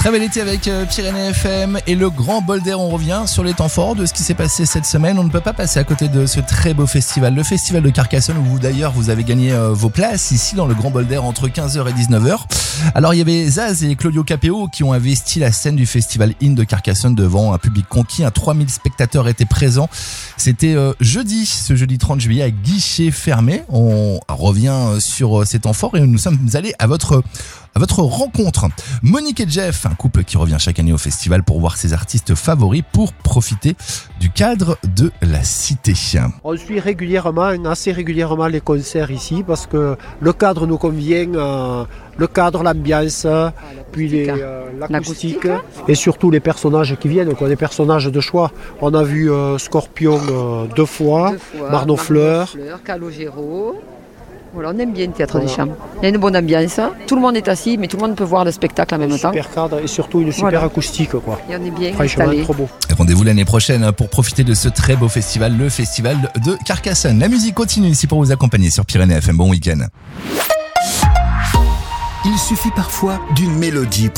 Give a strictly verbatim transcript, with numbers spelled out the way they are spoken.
Très bel été avec Pyrénées F M et le Grand Bol d'Air. On revient sur les temps forts de ce qui s'est passé cette semaine. On ne peut pas passer à côté de ce très beau festival, le festival de Carcassonne, où vous d'ailleurs vous avez gagné vos places ici dans le Grand Bol d'Air entre quinze heures et dix-neuf heures. Alors il y avait Zaz et Claudio Capéo qui ont investi la scène du festival In de Carcassonne devant un public conquis. Un trois mille spectateurs étaient présents. C'était euh, jeudi, ce jeudi trente juillet, à guichet fermé. On revient sur ces temps forts et nous sommes allés à votre à votre rencontre. Monique et Jeff, un couple qui revient chaque année au festival pour voir ses artistes favoris, pour profiter du cadre de la cité. On suit régulièrement, assez régulièrement les concerts ici parce que le cadre nous convient, euh, le cadre, l'ambiance, puis les, euh, l'acoustique et surtout les personnages qui viennent, quoi, des personnages de choix. On a vu euh, Scorpion euh, deux fois, deux fois Marno Fleur, Calogero. Voilà, on aime bien le théâtre voilà. des Champs. Il y a une bonne ambiance. Tout le monde est assis, mais tout le monde peut voir le spectacle en même un temps. Super cadre et surtout une super voilà. acoustique, quoi. Et on est bien Franchement, installé. Trop beau. Rendez-vous l'année prochaine pour profiter de ce très beau festival, le festival de Carcassonne. La musique continue ici pour vous accompagner sur Pyrénées F M. Bon week-end. Il suffit parfois d'une mélodie